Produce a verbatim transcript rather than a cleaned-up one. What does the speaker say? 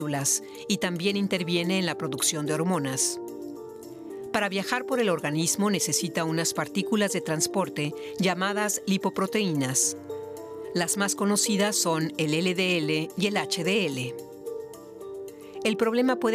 y también interviene en la producción de hormonas. Para viajar por el organismo necesita unas partículas de transporte llamadas lipoproteínas. Las más conocidas son el L D L y el H D L. El problema puede